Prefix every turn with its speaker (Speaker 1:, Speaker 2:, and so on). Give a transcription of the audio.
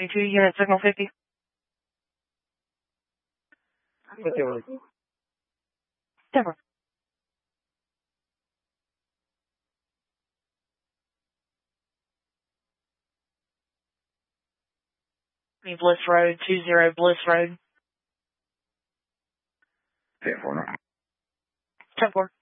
Speaker 1: 22 unit signal 50.
Speaker 2: Okay.
Speaker 1: 10. Bliss Road, 20 Bliss Road.
Speaker 2: 10-4.
Speaker 1: 10-4.